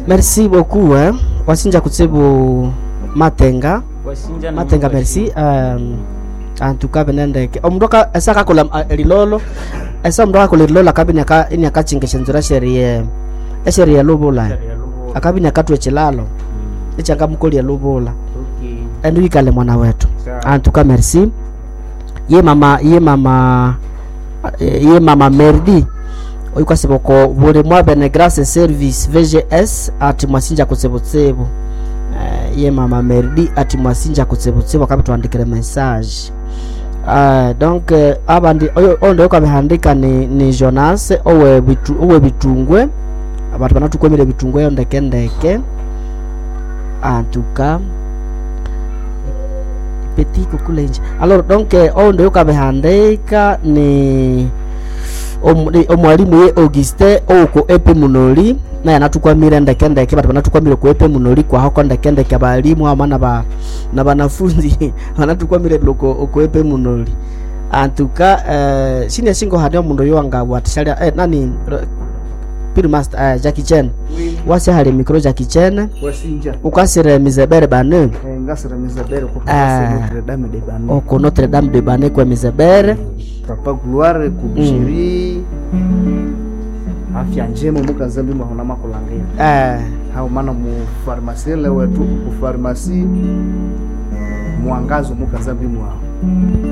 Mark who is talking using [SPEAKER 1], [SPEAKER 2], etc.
[SPEAKER 1] Merci beaucoup wasinja kutsibu matenga merci en tout cas benendeke omdoka esaka kola lilolo esa mdoka kola lilolo kabini ini akachingesha nzura sheria lobola akabini akatwe chilalo ichanga mukoli ya lobola endo ikale mwana wetu en tout cas merci ye mama Merdi oyikwa seboko bole mwa bene grâce service VGS ati mwasinja kutsebotsebo ye mama Merdi ati mwasinja kutsebotsebo kabitwandikira message donc abandi ondo yokabihandika ni Jonas owe bitungwe abantu banatukwemire bitungwe yo ndeke en tout cas petit kukulenje alors donc ondo yokabihandika ni omwalimu ye Auguste oko epe munoli na yanatukwamira ndeke abantu banatukwamira ku epe munoli kwa hako ndeke abalimu amana na banafunzi banatukwamira loko oko epe munoli en tout cas sine singo hadio mundo yo anga watishalia nani Piri Master Jackie Chan wasi hali mikro Jackie Chan
[SPEAKER 2] wasinja
[SPEAKER 1] ukasire mizebere bane
[SPEAKER 2] ngasire mizebere ko Notre Dame de Bane
[SPEAKER 1] oko Notre Dame de Bane kwa mizebere
[SPEAKER 2] Papa Gloire kubishiri afya njema mukazambi mahona makulangia hao maana mu pharmacie lewe tu ku pharmacie mwangazo mukazambi mwa